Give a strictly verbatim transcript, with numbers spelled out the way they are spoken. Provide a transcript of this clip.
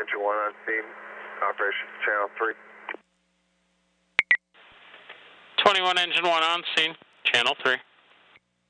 engine one on scene, operation channel three. twenty-one engine one on scene, channel three.